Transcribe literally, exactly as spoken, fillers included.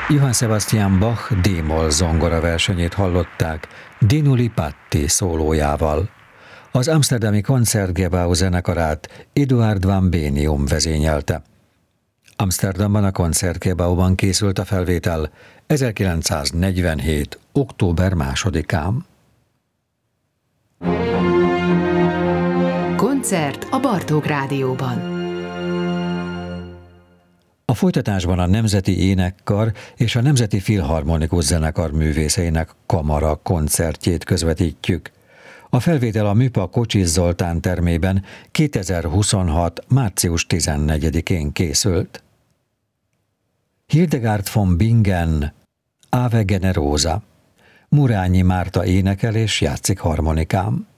Johann Sebastian Bach D-moll zongora versenyét hallották Dinuli Patti szólójával. Az amsterdami Concertgebouw zenekarát Eduard van Benium vezényelte. Amsterdamban a Concertgebouwban készült a felvétel ezerkilencszáznegyvenhét. október másodikán. Koncert a Bartók Rádióban. A folytatásban a Nemzeti Énekkar és a Nemzeti Filharmonikus Zenekar művészeinek kamara koncertjét közvetítjük. A felvétel a Műpa Kocsis Zoltán termében kétezer-huszonhat. március tizennegyedikén készült. Hildegard von Bingen, Ave Generosa. Murányi Márta énekel és játszik harmonikán.